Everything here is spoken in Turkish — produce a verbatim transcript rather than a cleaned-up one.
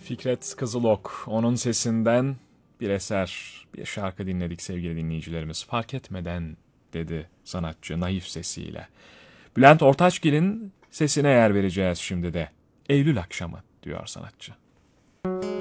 Fikret Kızılok, onun sesinden bir eser, bir şarkı dinledik sevgili dinleyicilerimiz. Fark etmeden dedi sanatçı naif sesiyle. Bülent Ortaçgil'in sesine yer vereceğiz şimdi de. Eylül akşamı diyor sanatçı.